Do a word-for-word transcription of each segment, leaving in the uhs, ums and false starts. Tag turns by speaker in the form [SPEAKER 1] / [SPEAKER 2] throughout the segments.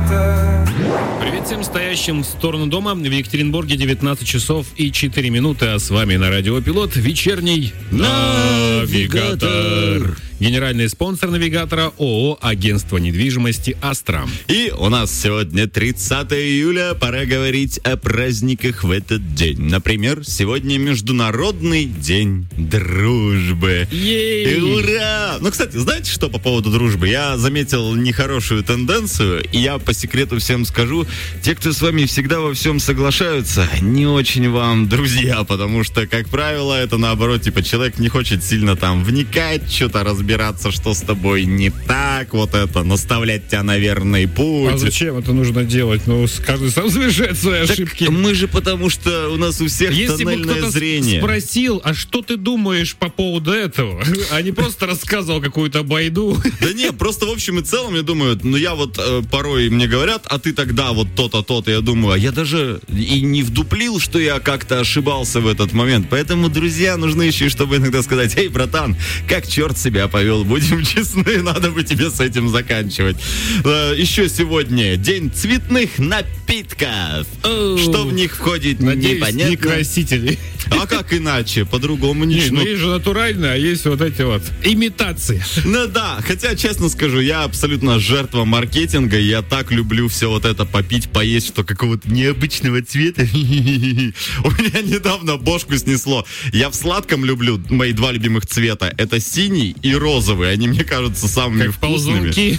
[SPEAKER 1] навигатор.
[SPEAKER 2] Привет всем стоящим в сторону дома. В Екатеринбурге девятнадцать часов и четыре минуты, а с вами на Радио Пилот вечерний навигатор. Генеральный спонсор навигатора ООО «Агентство недвижимости Астра».
[SPEAKER 3] И у нас сегодня тридцатое июля, пора говорить о праздниках в этот день. Например, сегодня Международный день дружбы.
[SPEAKER 2] Ей!
[SPEAKER 3] И ура! Ну, кстати, знаете, что по поводу дружбы? Я заметил нехорошую тенденцию, и я по секрету всем скажу, те, кто с вами всегда во всем соглашаются, не очень вам друзья, потому что, как правило, это наоборот, типа, человек не хочет сильно там вникать, что-то разбираться, что с тобой не так, вот это, наставлять тебя на верный путь.
[SPEAKER 2] А зачем это нужно делать? Ну, каждый сам совершает свои
[SPEAKER 3] так
[SPEAKER 2] ошибки.
[SPEAKER 3] Мы же потому что у нас у всех
[SPEAKER 2] Если бы
[SPEAKER 3] тоннельное
[SPEAKER 2] кто-то
[SPEAKER 3] зрение.
[SPEAKER 2] спросил, а что ты думаешь по поводу этого, а не просто рассказывал какую-то байду.
[SPEAKER 3] Да не, просто в общем и целом, я думаю, ну я вот э, порой мне говорят, а ты тогда вот то-то, то-то, я думаю, а я даже и не вдуплил, что я как-то ошибался в этот момент. Поэтому, друзья, нужны еще, чтобы иногда сказать, эй, братан, как черт себя повел, будем честны, надо бы тебе с этим заканчивать. Э, еще сегодня день цветных напитков.
[SPEAKER 2] Оу.
[SPEAKER 3] Что в них входит,
[SPEAKER 2] Надеюсь,
[SPEAKER 3] непонятно.
[SPEAKER 2] не красители.
[SPEAKER 3] А как иначе? По-другому
[SPEAKER 2] Не,
[SPEAKER 3] ничего.
[SPEAKER 2] ну есть же натуральные, а есть вот эти вот имитации.
[SPEAKER 3] Ну да, хотя, честно скажу, я абсолютно жертва маркетинга, и я так люблю все вот это попить, поесть, что какого-то необычного цвета. У меня недавно бошку снесло. Я в сладком люблю, мои два любимых цвета, это синий и розовый, они мне кажутся самыми
[SPEAKER 2] Как
[SPEAKER 3] вкусными.
[SPEAKER 2] ползунки.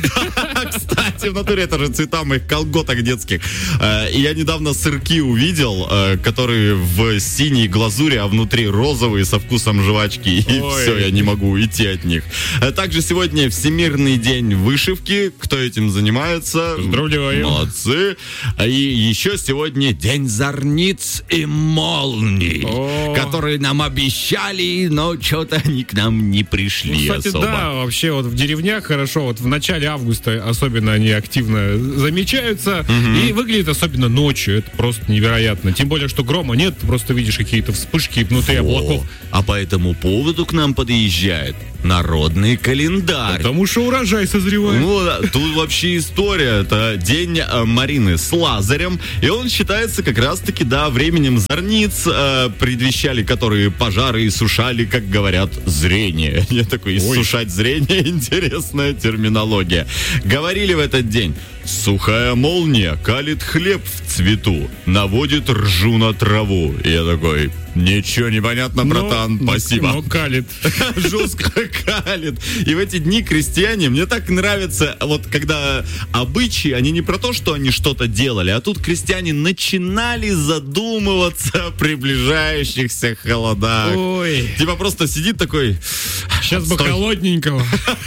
[SPEAKER 3] Да, кстати, в натуре это же цвета моих колготок детских. Э, И я недавно сырки увидел, э, которые в синей глазури, а внутри розовые со вкусом жвачки. И
[SPEAKER 2] Ой.
[SPEAKER 3] все, я не могу уйти от них. Э, Также сегодня Всемирный день вышивки. Кто этим занимается?
[SPEAKER 2] Поздравляю.
[SPEAKER 3] Молодцы. И еще сегодня день зорниц и молний,
[SPEAKER 2] О.
[SPEAKER 3] которые нам обещали, но что-то они к нам не
[SPEAKER 2] Ну,
[SPEAKER 3] пришли
[SPEAKER 2] кстати,
[SPEAKER 3] особо.
[SPEAKER 2] да, вообще вот в деревнях хорошо, вот в начале августа особенно они активно замечаются, и выглядит особенно ночью, это просто невероятно. Тем более, что грома нет, ты просто видишь какие-то вспышки внутри облаков.
[SPEAKER 3] А по этому поводу к нам подъезжает народный календарь.
[SPEAKER 2] Потому что урожай созревает.
[SPEAKER 3] Ну, да, тут вообще история. Это день э, Марины с Лазарем. И он считается как раз-таки, да, временем зорниц, э, предвещали, которые пожары и сушали, как говорят, зрение. Я такой, иссушать зрение, интересная терминология. Говорили в этот день: сухая молния калит хлеб в цвету, наводит ржу на траву. И я такой, ничего не понятно, братан,
[SPEAKER 2] Но-
[SPEAKER 3] спасибо.
[SPEAKER 2] Но калит.
[SPEAKER 3] Жестко калит. И в эти дни крестьяне, мне так нравится, вот когда обычаи, они не про то, что они что-то делали, а тут крестьяне начинали задумываться о приближающихся холодах.
[SPEAKER 2] Ой,
[SPEAKER 3] Типа просто сидит такой...
[SPEAKER 2] сейчас бы
[SPEAKER 3] Стой.
[SPEAKER 2] холодненького.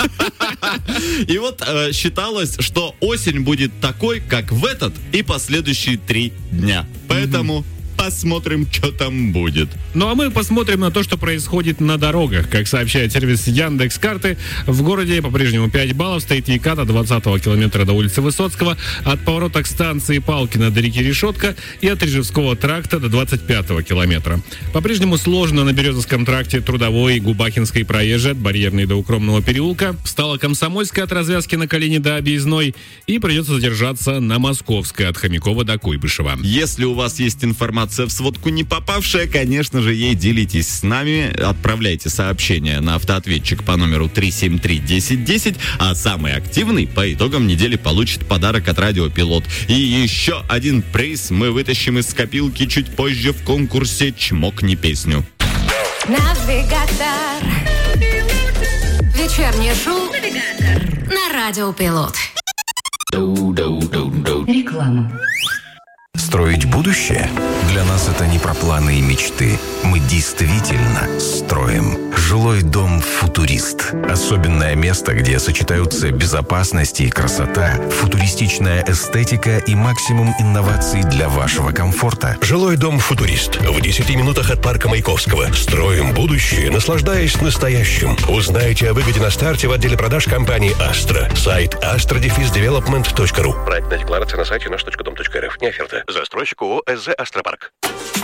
[SPEAKER 3] И вот э, считалось, что осень будет такой, как в этот и последующие три дня. Поэтому... посмотрим, что там будет.
[SPEAKER 2] Ну а мы посмотрим на то, что происходит на дорогах. Как сообщает сервис Яндекс.Карты, в городе по-прежнему пять баллов, стоит ЕКАТ от двадцатого километра до улицы Высоцкого, от поворота к станции Палкина до реки Решетка и от Рижевского тракта до двадцать пятого километра. По-прежнему сложно на Березовском тракте Трудовой и Губахинской проезжей от Барьерной до Укромного переулка. Встала Комсомольская от развязки на Калине до Объездной, и придется задержаться на Московской от Хомякова до Куйбышева.
[SPEAKER 3] Если у вас есть информация в сводку не попавшая, конечно же, ей делитесь с нами. Отправляйте сообщение на автоответчик по номеру три семь три десять десять, а самый активный по итогам недели получит подарок от Радио Пилот. И еще один приз мы вытащим из копилки чуть позже в конкурсе «Чмокни песню».
[SPEAKER 4] Навигатор. Вечернее шоу на Радио Пилот. Реклама.
[SPEAKER 5] Строить будущее? Для нас это не про планы и мечты. Мы действительно строим. Жилой дом «Футурист». Особенное место, где сочетаются безопасность и красота, футуристичная эстетика и максимум инноваций для вашего комфорта.
[SPEAKER 6] Жилой дом «Футурист» в десяти минутах от парка Маяковского. Строим будущее, наслаждаясь настоящим. Узнайте о выгоде на старте в отделе продаж компании «Астра». Сайт астра дефис девелопмент точка ру. Проектная декларация на сайте наш точка дом точка рф. Не оферта. Застройщик ООО «СЗ Астропарк».